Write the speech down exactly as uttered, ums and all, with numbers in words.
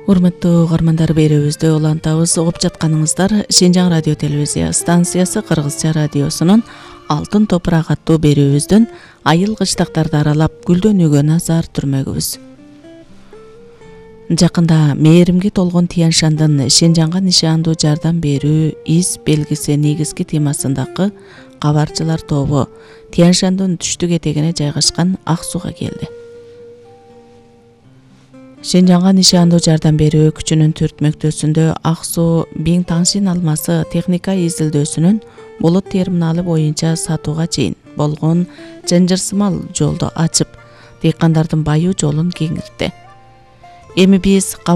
Урматтуу угармандар, берүүбүздү улантабыз. Угуп жатканыңыздар Шенжаң радио телевизия станциясы Кыргызча радиосунун Алтын топурак аттуу берүүбүздүн айыл кыштактарды аралап гүлдөнүүгө назар түрмөгүбүз. Жакында мээримге толгон Тиян Шандын Шенжаңга нишандуу жардам берүү из белгиси негизги темасындагы кабарчылар тобу Тиян Шандын түштүк этегине жайгашкан Ак Сууга келди. Шенжаңга нишандуу жардам берүү күчүнүн түртмөктөсүндө Ак Суу Биң Таңшин алмасы техника изилдөөсүнүн булут терминалы боюнча сатууга чейин болгон жанжырсымал жолду ачып, дыйкандардын байуу жолун кеңиртти. Эми биз